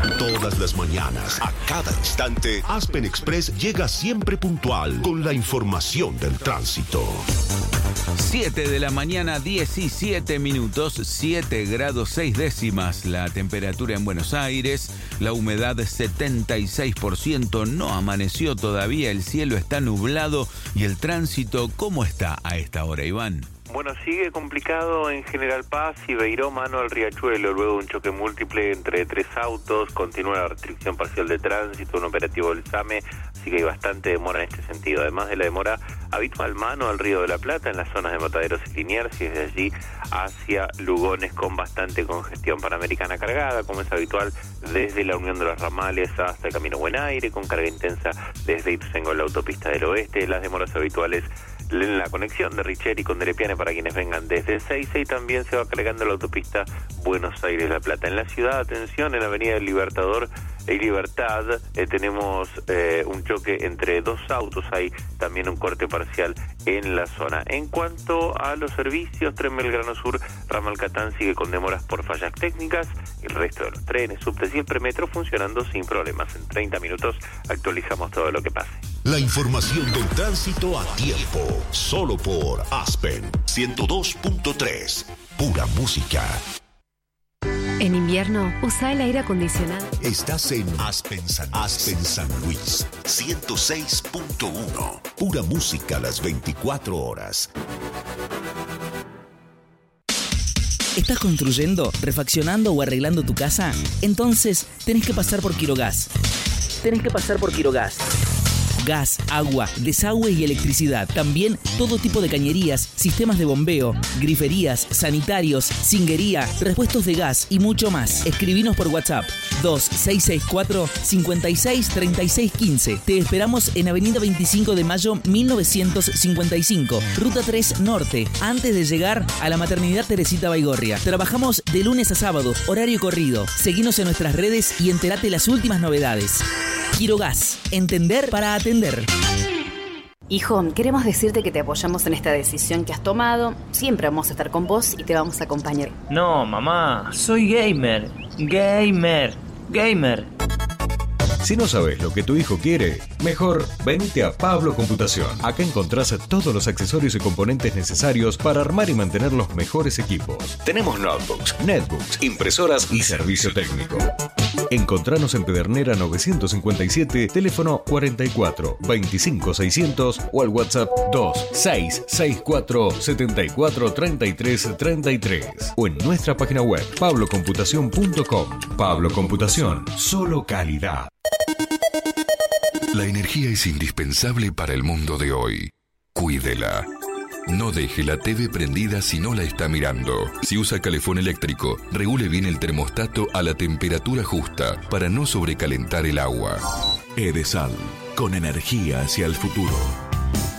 Todas las mañanas, a cada instante, Aspen Express llega siempre puntual con la información del tránsito. 7 de la mañana, 17 minutos, 7 grados 6 décimas la temperatura en Buenos Aires, la humedad 76%, no amaneció todavía, el cielo está nublado y el tránsito, ¿cómo está a esta hora, Iván? Bueno, sigue complicado en General Paz y Beiró, mano al Riachuelo, luego de un choque múltiple entre 3 autos, continúa la restricción parcial de tránsito, un operativo del SAME, así que hay bastante demora en este sentido, además de la demora habitual mano al Río de la Plata, en las zonas de Mataderos y Liniers, y desde allí hacia Lugones con bastante congestión. Panamericana cargada, como es habitual, desde la Unión de los Ramales hasta el Camino Buen Aire, con carga intensa desde Ituzaingó en la autopista del Oeste, las demoras habituales en la conexión de Richeri con Derepiane para quienes vengan desde Ezeiza, y también se va cargando la autopista Buenos Aires-La Plata. En la ciudad, atención, en la avenida del Libertador y Libertad tenemos un choque entre 2 autos, hay también un corte parcial en la zona. En cuanto a los servicios, Tren Belgrano Sur, ramal Catán sigue con demoras por fallas técnicas, el resto de los trenes, subtes y el premetro funcionando sin problemas. En 30 minutos actualizamos todo lo que pase. La información del tránsito a tiempo, solo por Aspen 102.3, pura música. En invierno, usa el aire acondicionado. Estás en Aspen San Luis 106.1, pura música las 24 horas. ¿Estás construyendo, refaccionando o arreglando tu casa? Entonces, tenés que pasar por Quirogas. Gas, agua, desagüe y electricidad. También todo tipo de cañerías, sistemas de bombeo, griferías, sanitarios, cinguería, repuestos de gas y mucho más. Escribinos por WhatsApp 2664-563615. Te esperamos en Avenida 25 de Mayo 1955, Ruta 3 Norte, antes de llegar a la Maternidad Teresita Baigorria. Trabajamos de lunes a sábado, horario corrido. Seguinos en nuestras redes y entérate las últimas novedades. Quirogas, entender para atender. Hijo, queremos decirte que te apoyamos en esta decisión que has tomado. Siempre vamos a estar con vos y te vamos a acompañar. No, mamá, soy gamer. Si no sabes lo que tu hijo quiere, mejor venite a Pablo Computación. Acá encontrás todos los accesorios y componentes necesarios para armar y mantener los mejores equipos. Tenemos notebooks, netbooks, impresoras y servicio técnico. Encontranos en Pedernera 957, teléfono 44 25 600 o al WhatsApp 2664 74 33 33 o en nuestra página web pablocomputacion.com. Pablo Computación, solo calidad. La energía es indispensable para el mundo de hoy. Cuídela. No deje la TV prendida si no la está mirando. Si usa calefón eléctrico, regule bien el termostato a la temperatura justa para no sobrecalentar el agua. Edesal, con energía hacia el futuro.